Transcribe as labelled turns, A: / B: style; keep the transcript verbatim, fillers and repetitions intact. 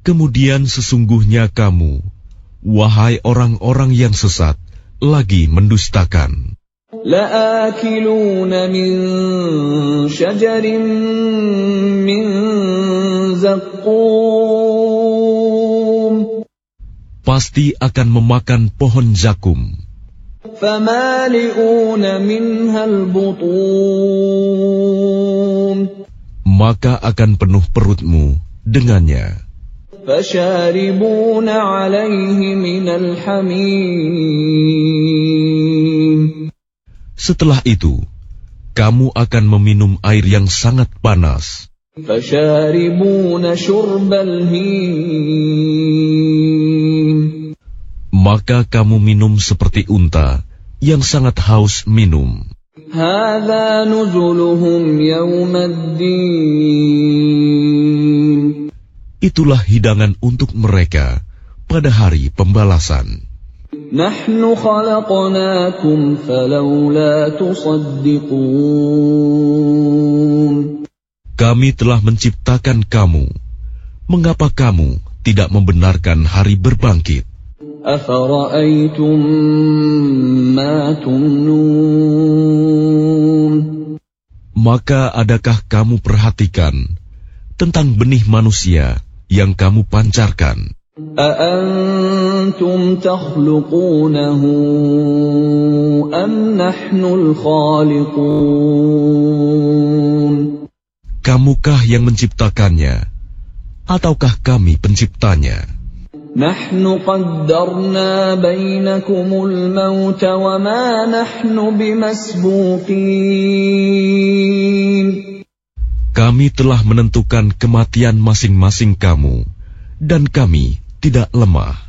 A: Kemudian sesungguhnya kamu, wahai orang-orang yang sesat, lagi mendustakan.
B: لَآكِلُونَ مِنْ شَجَرٍ مِّنْ زَقُّومٍ.
A: Pasti akan memakan pohon zakum.
B: فَمَالِئُونَ مِنْهَا الْبُطُونَ.
A: Maka akan penuh perutmu dengannya.
B: فَشَارِبُونَ عَلَيْهِ مِنَ الْحَمِيمِ.
A: Setelah itu, kamu akan meminum air yang sangat panas.
B: فَشَارِبُونَ شُرْبَ الْهِيمِ.
A: Maka kamu minum seperti unta yang sangat haus minum.
B: هَذَا نُزُلُهُمْ يَوْمَ الدِّينِ.
A: Itulah hidangan untuk mereka pada hari pembalasan.
B: نَحْنُ خَلَقْنَاكُمْ فَلَوْلَا تُصَدِّقُونَ.
A: Kami telah menciptakan kamu. Mengapa kamu tidak membenarkan hari berbangkit?
B: أَفَرَأَيْتُمْ مَا تُمْنُونَ.
A: Maka adakah kamu perhatikan tentang benih manusia yang kamu pancarkan?
B: أَأَنْتُمْ تَخْلُقُونَهُ أَمْ نَحْنُ الْخَالِقُونَ.
A: Kamukah yang menciptakannya, ataukah kami penciptanya?
B: نَحْنُ قَدَّرْنَا بَيْنَكُمُ الْمَوْتَ وَمَا نَحْنُ بِمَسْبُوقِينَ.
A: Kami telah menentukan kematian masing-masing kamu, dan kami tidak lemah.